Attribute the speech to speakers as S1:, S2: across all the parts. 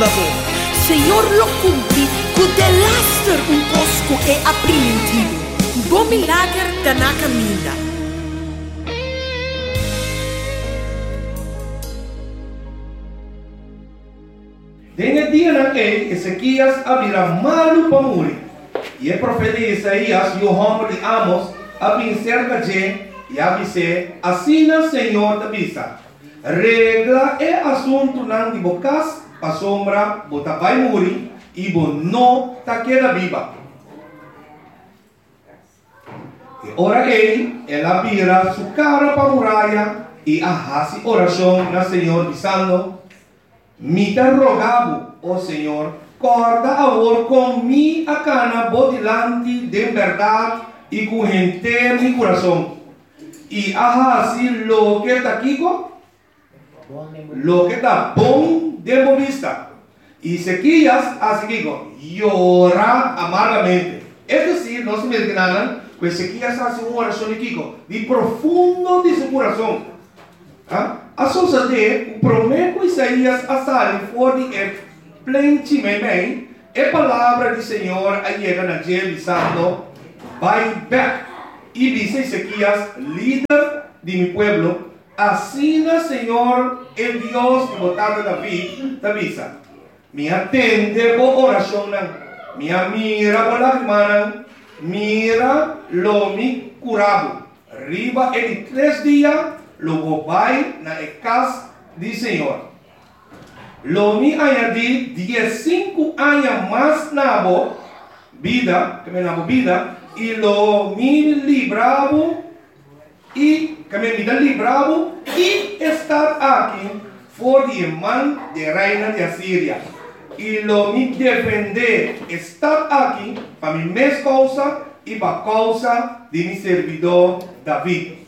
S1: Senhor lo cumpri cu de laster un cosco e aprimentivo. Bom milagre da na caminha.
S2: Nel dia naquele, Ezequias abrirá malu para morrer. E o profeta Isaías e o homem de Amos abrim cerca de e avise, assim o Senhor da vista. Regla é assunto não de bocas, a sombra, bota vai morrer e bo não tá queda viva. E ora ela vira sua cara para a muralha e arrasa oração na Senhor dizendo: me te rogavo, ó Senhor, corda agora com minha cana bodilante de verdade e com inteiro mi coração. E assim lo que está aqui, lo que está bom de vista. E Ezequias, assim llora amargamente. Es decir, no se me entiendan, que Ezequias hace una oración de profundo de su corazón. A sociedade, o prometo Isaías a sair fora de plenamente, a palavra do Senhor chega na gente dizendo: vai back. E diz Ezequias, líder de mi pueblo, assim o Senhor, el Dios de botar David, avisa: me atende por oração, me mira por lágrimas, mira lo mi curado. Riba em 3 dias. Logo vai na casa do Senhor. Lo me añadi 15 anos mais na vida, que me na vida, e lo me libravo e que me libravo e estar aqui for de mão de reina de Assíria. E lo me defender estar aqui para minha mesma causa e para a causa de meu servidor David.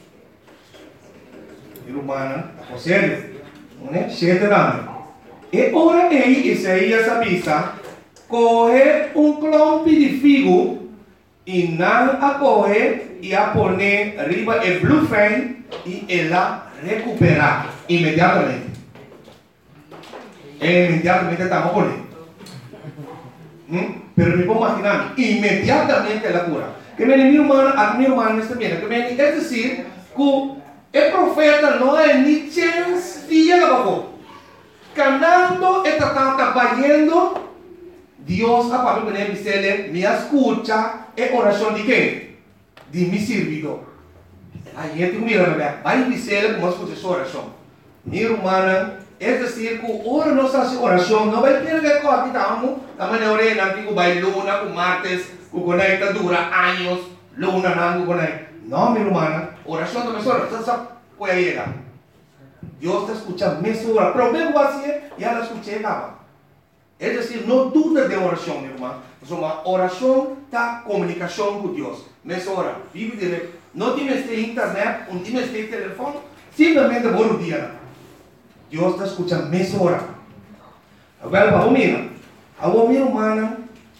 S2: Romana, a sério, né? Cheio e ora Isaías avisa, corre clompe de figo e não a corre e a poner riba o blufen e ela recuperar imediatamente. Imediatamente estamos poniendo. Pero me puedo imaginar, inmediatamente la cura. Que me mi hermano está bien, que me es decir, que el profeta no hay ni chance de llegar abajo. Canando está trabajando, Dios a Pablo me dice, me escucha, es oración de qué? De mi servidor. Ahí gente mira, vai dizer como escucha su oración. Mi hermana, es decir, que ahora no se hace oración, no va a tener que cortar, estamos en orena, que vai luna, que martes, que conecta dura años, luna, nango, conecta. No, mi hermana, oración de mesora, usted puede llegar. Dios te escucha mesora, pero luego así, ya la escuché acaba. Es decir, no dudes de oración, mi hermano. Una oración está comunicación con Dios. Mesora, vive directo. No tienes internet, no tienes teléfono, simplemente por un día. Dios te escucha mesora. Agora, vamos mirar. Agora, mi hermana,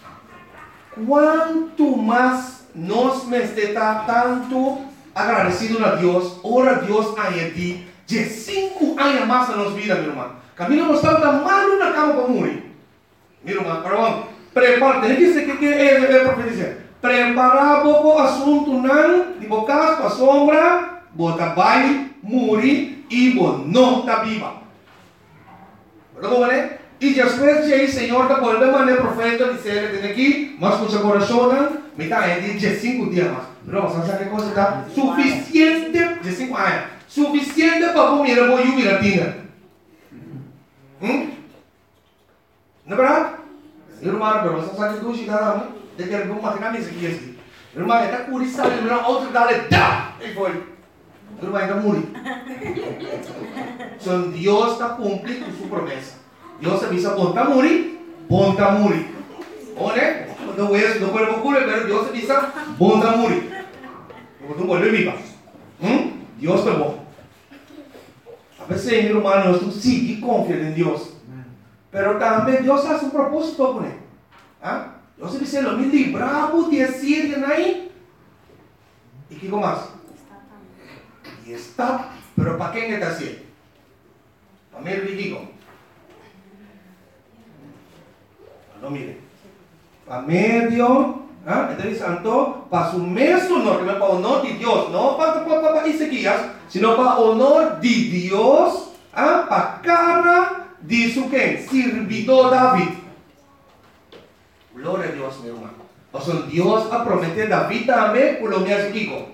S2: cuanto más nos me está tanto agradecido a Dios, ora Dios añadir de 5 años más en nuestra vida, mi hermano. Camino no está tan mal una cama para morir. Mi hermano, pero vamos, prepárate. ¿Qué es el profeta dice? Prepara poco asunto nan, de bocas para sombra, bota vai, morir y vos no está viva. ¿Verdad, jóvenes? Y después de ahí, Señor, te vuelve a mandar el profeta, dice, desde aquí, más escucha corazón, me está en 5 días más. Pero vamos a saber qué cosa está suficiente, de 5 años, suficiente para comer a bollo y latina. ¿No es verdad? Hermano, pero vamos a saber que tú llegarás, de que el rumbo que se quiere decir. Hermano, está curizado, hermano, otro dale, ¡da! Y fue. Hermano, está muriendo. Son Dios está cumpliendo su promesa. Dios avisa, ponta a morir. ¿Oye? No puedo ocurrir, pero Dios avisa, ponta a morir. Porque tú vuelves viva. Dios te va. A veces, mi hermano, tú sí confías en Dios. Pero también Dios hace un propósito con él. Dios dice, lo mismo libramos de Asiria ahí. ¿Y qué más? Y está, pero ¿para quién está haciendo? Para mí el digo. No, mire. Para medio, entonces santo, para su mes honor, que no para honor de Dios, no para Ezequías, sino para honor de Dios, para cara de su quien, servidor David. Gloria a Dios, mi hermano. O sea, Dios ha prometido David también, por lo mío Ezequiel.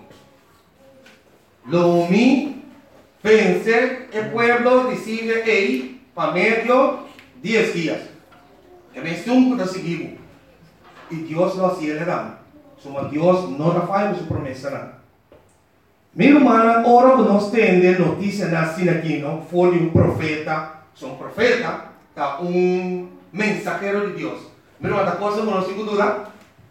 S2: Lo mi pensé el pueblo decide ahí para medio 10 días. Que me estuvo de seguir. Y Dios lo hacía le dan. Somos Dios no falla su promesa. Mi hermana, ahora nos tiene noticia así aquí, ¿no? Fue de un profeta. Son profeta, está un mensajero de Dios. Mi hermana, cosa no sin duda.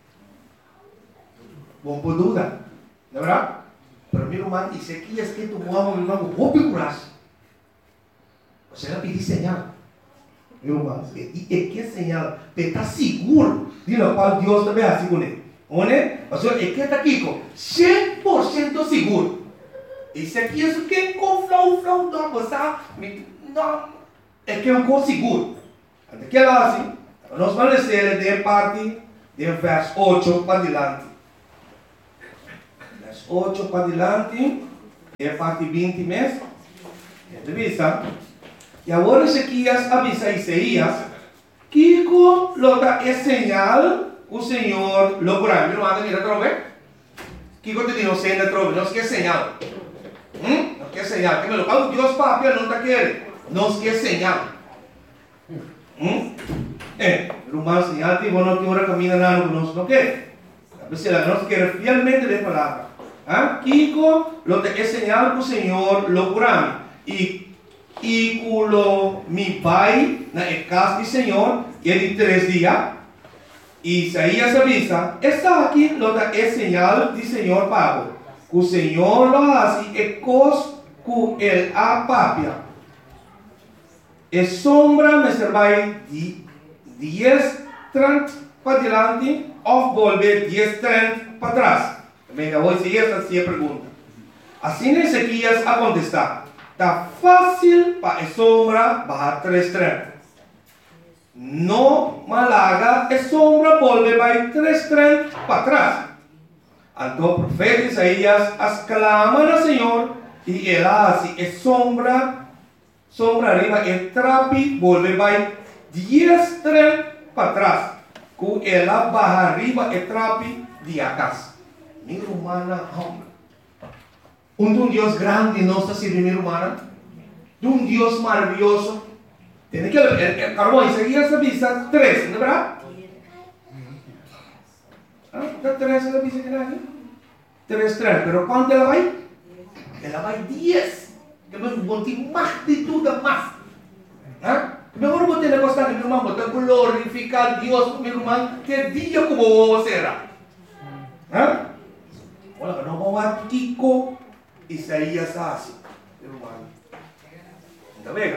S2: Bom por duda, ¿de verdad? Pero mi hermano, Ezequiel es que tomamos mi hermano, vos picuras. O sea, le pedí señal. Mi hermano, y que señal, te está seguro de lo cual Dios te ve así con él. O sea, es que está aquí con 100% seguro. Ezequiel es que con flow, no, pues, no, es que es un cosa seguro. Antes que lo hace, nos van a leer de parte del verso 8 para adelante. 8 para adelante, é a parte 20 mesmo. Entrevista. E agora Ezequias avisa a Isaías que é señal o Senhor logrará. Não anda mira trove? Que te digo senda trove, não se quer señal. Não quer señal. Que me lo pago Deus papel não tá querendo. Não se quer señal. Rumah señal que bueno que ahora camina nada no quer. A veces la nos quiere fielmente de palabra. Kiko lo te señal que o Senhor logrará. E culo mi pai na casa do Senhor e de 3 dias. Isaías avisa, está aqui lo te señal do Senhor pago. Que o Senhor lo hace e cos que el apapia. E sombra me servai de 10:30 para adelante ou volver 10:30 para trás. Venga, hoje esta é a pergunta. Assim Ezequias a contestar. Está fácil para a sombra bajar 3:30. No malaga, a sombra volve vai 3:30 para trás. Então o profeta Isaías exclama ao Senhor e ele hace a sombra arriba, e trapi volve vai 10:30 para trás. Que ela baja arriba e trapi de atrás. Mi hermana, un Dios grande no está sirviendo, mi hermana. De un Dios maravilloso. Tiene que ver, carbón, Isaías avisa 3, ¿no es verdad? ¿Está 3 la avisa que nadie? 3:30, pero ¿cuánto ela vai? Ela vai 10. Que me bote más de tudo, más. Mejor bote la cosa que mi hermano, bote glorificar a Dios, mi hermano, que día como será. Olha, não vamos a Kiko Isaías assim, hermano. Está bem?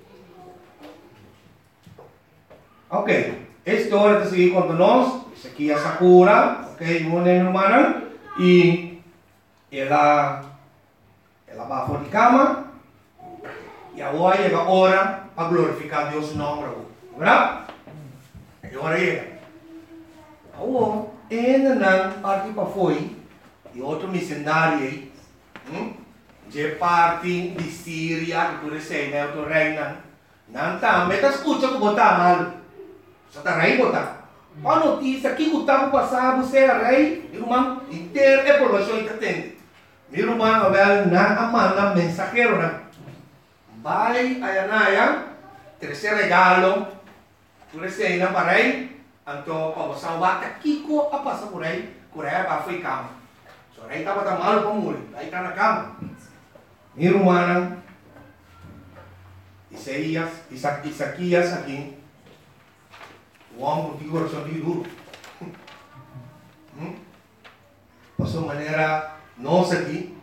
S2: Ok, esta hora de seguir com nós, isso aqui é Sakura, ok, minha irmã, e ela vai fora de cama, e agora chega a hora para glorificar Deus em nome, verdade? Agora chega. Agora, ainda não parte para foi. E outro missionário aí, de parte de Síria, que tu sei, né, outro reina, não tá, mas tá escuta que botar mal, só tá rei botar. A notícia que o tempo passado você é rei, irmão, inteiro é provação que tem. Meu irmão, Abel, não manda mensageiro, né? Vai a Anaya, terceiro regalo, tu sei, não para rei, então para você bata Kiko a passar por aí para foi cama. So, aí estava mal para morrer, aí está na cama. Minha irmã, Isaías aqui, o homem que coração de duro. Passou maneira, nós aqui,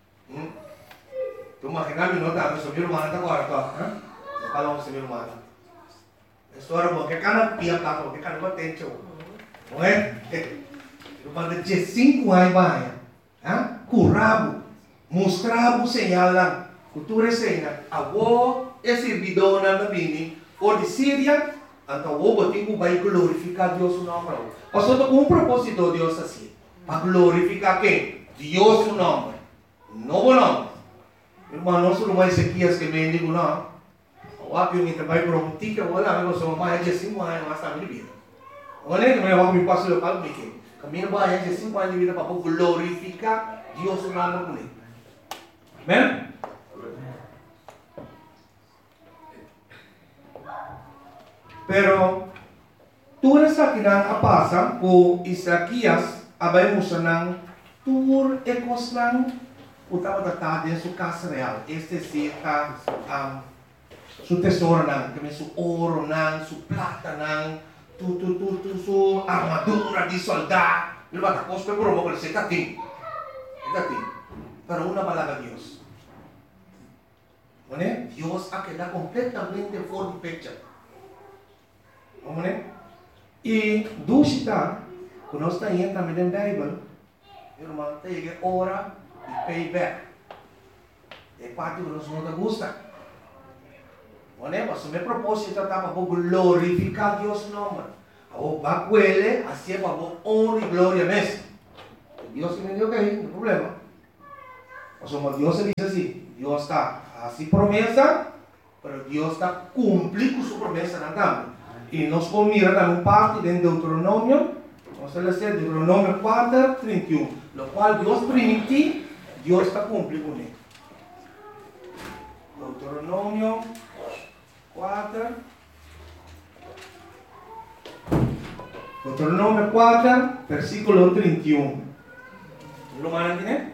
S2: tu imaginas, não está, mas minha irmã está agora, não falamos com minha irmã. História boa, que cara pia para que cara não tem show, não é? Irmã de 5 anos vai. Curabo, mostrava o señal lá, cultura cena, avó é servidora da bini, ou de Síria, Então, o tipo vai glorificar Deus o nome. Pastor, com um propósito Deus assim. Para glorificar quem? Deus o nome. Não o nome. Irmão, não sou mais Ezequias que me digo não. O apio me trabalha por um tica, vou lá, eu sou mais de 5 anos, mas está me vida. Olha que eu me passo local, me que. Caminho mais de 5 anos de vida para glorificar Deus o nome com ele. Amém? Pero toda essa que não passa com Isaías, abrimos não tur ecos não o tava tratado em sua casa real. Este sim tá su tesouro não, que su ouro não, su plata não, su armadura de soldado. Ele vai estar com os pebros, mas ele está tem, pero uma palavra Deus. Né? Deus a queda completamente fora de picture. Vamos né? E do está, quando nós estamos entrando na Bíblia, irmão, tem que orar e payback. É parte que nós não gosta. Vamos né? Mas o meu propósito é para glorificar Deus no nome. O bacuele, assim é para honra e glória mesmo. Deus que me deu que não tem problema. Mas como Deus diz assim, Deus está assim promessa, mas Deus está cumprindo sua promessa na também. E nós vamos mirar também parte de Deuteronômio, vamos ler Deuteronômio 4, 31, no qual Deus permitiu, Deus está cumprindo com ele. Deuteronômio 4, Deuteronômio 4, versículo 31. Lo mandan aqui,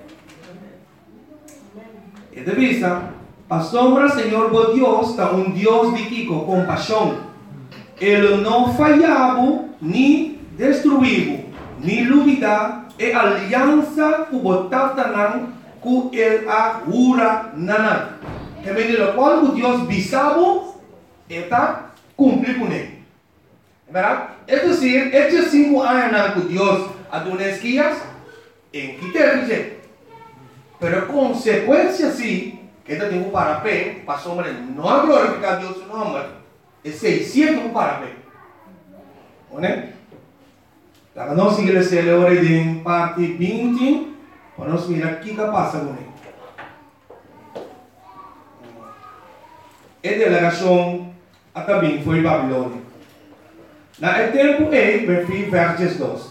S2: E de vista, a sombra, Senhor, vos Deus, está Deus de Kiko, compaixão. Ele não falhava, nem destruiu, nem duvida, e aliança que botaram com ele a jura nana. Que vem do qual o Deus bisavo está cumprir com ele. É verdade? É dizer, estes 5 anos que Deus a Esquias, em que teve, pero consequência sim, que ele tem um parapé, para a sombra não a glorificar Deus no nome. É 600 parabéns. Né? Então, nós seguimos a hora de parte 20, para nós mirar o que passa com ele. A delegação até bem foi Babilônia. Na tempo versos 2.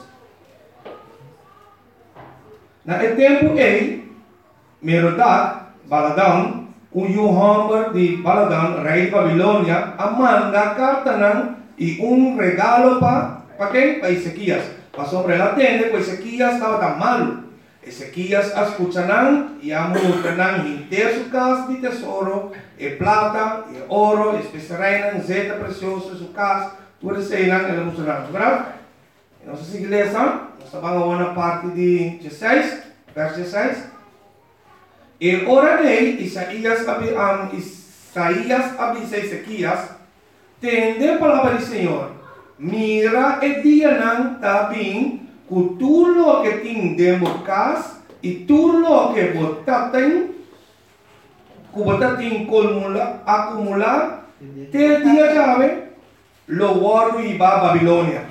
S2: Na tempo Merodach, Baladão, o Hamber de Baladan, rei de Babilônia, manda carta e regalo para quem? Para Ezequias. Para sobre ela tende, porque Ezequias estava tão malo. Ezequias escucharán e amortarán inteiro sua casa de tesouro, e plata, e ouro, especiarán, zeta precioso sua casa, tudo isso irão e mostrarão. Verdade? Nossa igreja, nós vamos na parte de 16, verso 16. E orarei, Isaías avisa Ezequias, tende a palavra do Senhor, mira e dia também, que tudo que tem dentro de casa, e tudo que você tem acumular, te dia chave, lo guardo e va a Babilônia.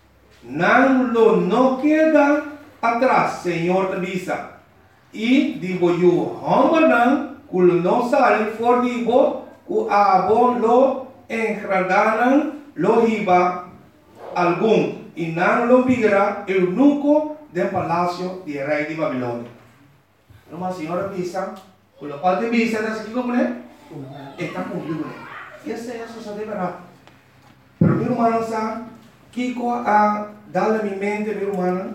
S2: Não queda atrás, Senhor te diz. E digo eu, Hambanan, que não sale for digo, que abo lo engradaram, lo riba algum, e não lo vira eunuco del palácio de rei de Babilônia. Uma senhora visa, que lo qual te visa, está aqui com ele? Está cumprido. E essa é a sua verdade. Pero meu irmão, sabe, Kiko a dar minha mente, meu irmão,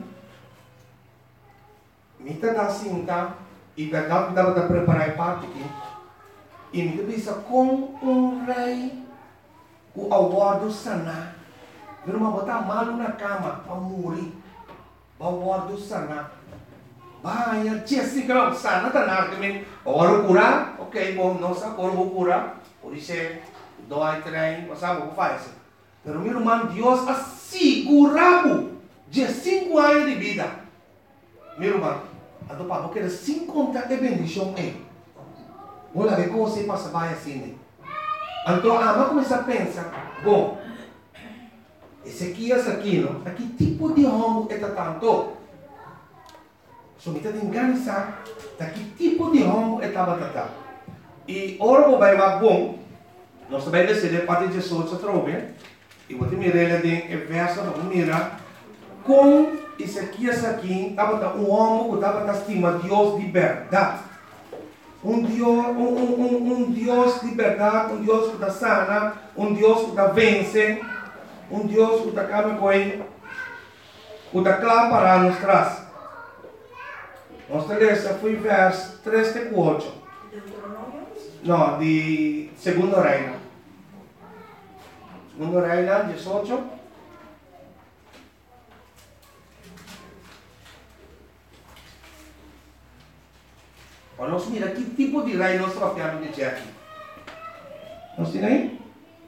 S2: Mita da cinta e verdade que dava preparar parte aqui. E me bisa com rei o aguardo sana. Meu irmão botar malo na cama para morrer. O aguardo sana. Vai, assim que sana tá na também. Agora curar, ok, bom, não sabe agora vou curar. Por isso dói trem, você sabe o que faz. Pero meu irmão, Deus assegurava de 5 anos de vida. Meu irmão. Então, para porque sem contar a bendição é. Olha, como você passa vai assim. Então, a começa a pensar, bom, Ezequias aqui, não? Aqui tipo de homem é tanto. So, me tem organizar, que tipo de homem é tata. E ora vai mais bom, nós também decidimos parte de Jesus a trobe, e vou te mirar ele em verso, vamos mirar, com Ezequias aqui, estava um homem que estava estima Deus de verdade. Um Deus de verdade, um Deus que está sana, um Deus que está vence, um Deus que está caminhando com ele, que está claro para nos traz. Nós temos foi verso 3 e 4. Não, de Segundo Reino. Segundo Reino, 18. Olha, nós mira que tipo de reino nós estamos falando de aqui. Nós temos aí?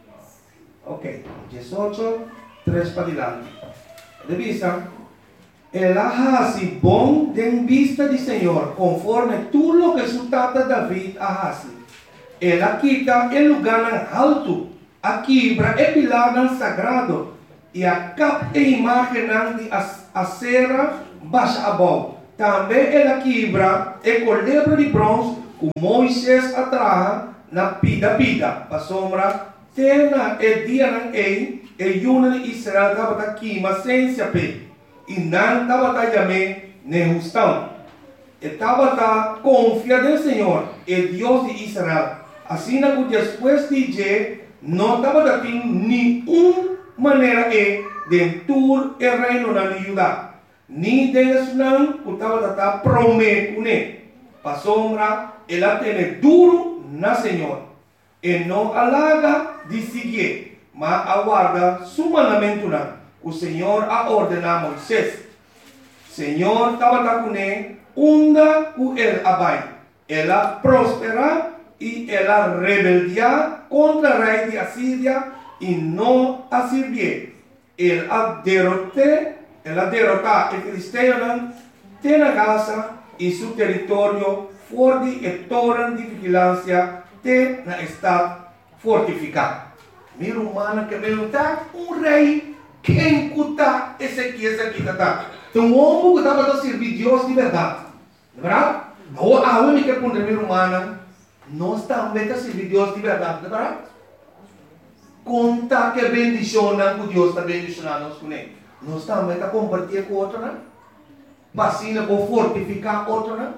S2: Ok, 18, 3 para diante. De vista? Ela hace bom de vista de Senhor, conforme tudo lo que su tata David hace. Ela quita el lugar alto, a quebra el pilar sagrado, e a capa e imagem de acera baixa abaixo. Também ela quebra el colebro de bronze, que Moisés atraja na pida, para sombra, tena el dia ng e yuna de Israel estava aqui, mas sem se ape. E não estava também nejustão. Estava confiado no Senhor, o Deus de Israel. Assim que depois de que não estava tendo nenhuma maneira de entrar o reino na Judá. Nem de não estava prometendo. Para sombra, ela tem duro na Senhor. E não alaga de seguir, mas aguarda su mandamento não. O Senhor a ordenar a Moisés. Senhor estava com ele, onda com ele abai. Ela prospera e ela rebeldia contra o rei de Assíria e não a serviu. Ela derrota o filisteu na Gaza e seu território forte e torre de vigilância na estado fortificado. Meu humano que pergunta rei. Quem cuta Ezequias aqui está? Então, o homem que estava a servir Deus de verdade. Não é verdade? A única que primeiro humana, nós também a servir Deus de verdade. Não é verdade? Conta que bendiciona que Deus está bendicionando nós com ele. Nós também a compartilhar com outro, né? Vacina para fortificar outro, né?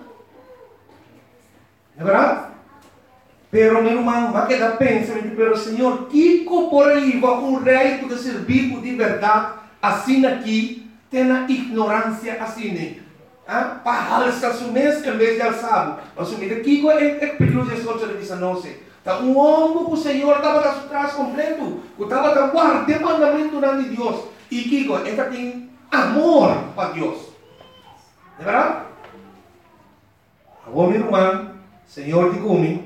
S2: Não é verdade? Pero meu irmão, vai quedar pensando, pero Senhor, que por aí vai um rei que servir de verdade, assim aqui, tem a ignorância assim, né? Para alçar o mês em vez de alçar. Assumir aqui é pedido de Jesus de 19. Então, um homem que o Senhor estava atrás completo, que estava guardando o mandamento de Deus. E Kiko, ele tem amor para Deus. Não é verdade? Agora, meu irmão, Senhor de comigo.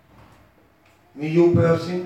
S2: New person.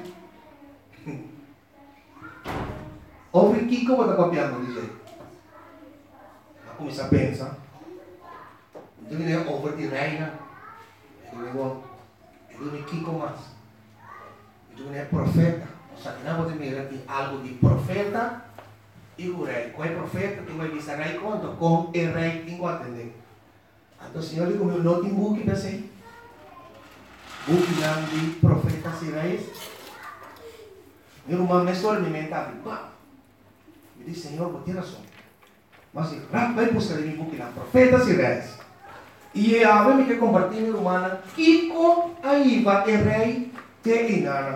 S2: Ouve que como está copiando, diz aí. Começa a pensar. Então ele é over de reina. Ele é Kiko mais. Então ele é profeta. O Satanás pode mirar de algo de profeta e o rei. Qual é profeta? Que vai dizer rei quanto? Com o rei tem que atender. Então o Senhor diz, não tem buque para ser. Buki lang di profetas si reis. Meu irmão me só alimentava. Me disse, Senhor, vou ter razão. Mas vai buscar em buki lang profetas si reis. E a me que compartilhar, meu irmão, Kiko aí vai o rei te inana.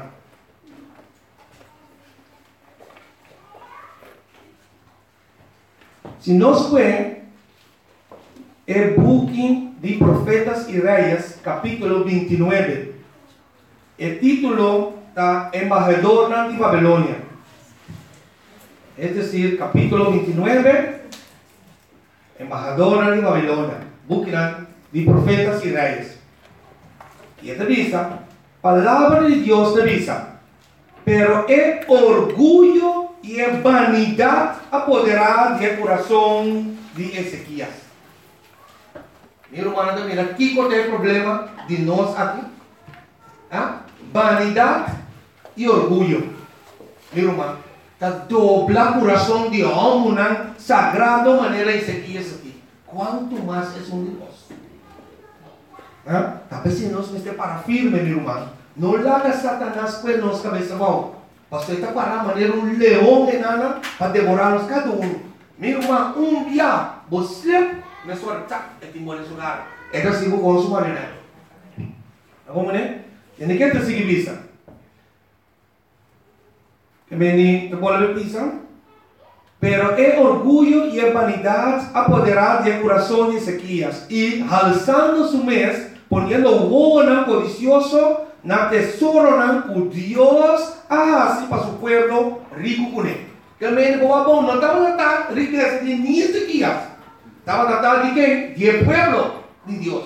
S2: Se nós vemos o buki de Profetas e Reis, capítulo 29. O título está Embajador de Babilônia. Es decir, capítulo 29, Embajador de Babilônia. Búsqueda de Profetas e Reis. E esta vista, palavra de Deus te visa. Pero é orgulho e é vanidade apoderar do coração de Ezequias. Meu irmão, mira, aqui qual é o problema de nós aqui? Vanidade e orgulho. Meu irmão, dobla corazón de hombre, una sagrada manera Ezequías aquí. ¿Cuánto más es un Dios? Tal vez si nos esté para firme, mi hermano. No le haga Satanás pues nos cabeza abajo. Pastor está para manera un león de nana para devorarnos cada uno. Mi hermano, un día, você me suelta el timón en su lugar. Esta sigo con su manera. ¿Cómo es? Tiene que te seguir vista. Que me te vuelve pisa. Pero el orgullo y la vanidad apoderaron del corazón de Ezequías y alzando su mes, poniendo buena codicioso, na tesoro o Dios así para su pueblo rico con él. Que el médico va a poner, no estaba tratando riqueza de ni Ezequías, estaba tratando de qué? De pueblo de Dios.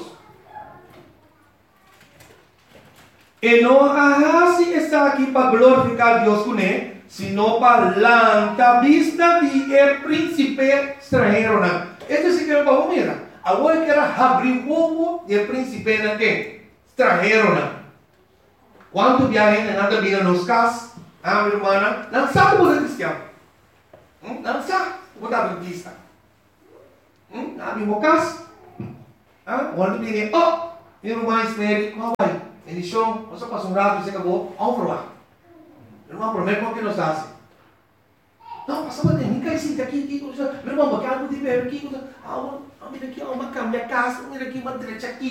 S2: Y no así está aquí para glorificar a Dios con él, sino para la vista de el príncipe extranjero. Esto sí que es para mira. Ahora que era abrir huevo de el príncipe extranjero. ¿Cuántos viajes en esta vida nos casas? Mi hermana, no sabe por el cristiano. No sabe por la vista. No mismo caso. Cuando viene, mi hermana espera, ¿cómo va? En el show, você passa um rato e você acabou, vamos provar. Eu não prometo como que nos hace. Não, passa uma técnica assim, aqui, meu irmão, porque algo de ver aqui, mira aqui, uma câmera, casa, mira aqui, uma direita aqui.